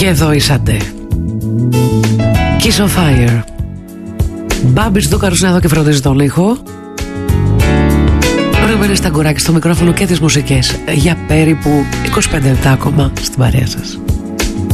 Και εδώ είσατε. Kiss on Fire. Μπάμπης του Καρουσνάδο και φροντίζει τον ήχο. Ρωμένες στα γκουράκι στο μικρόφωνο και τις μουσικές για περίπου 25 λεπτά ακόμα στην παρέα σας.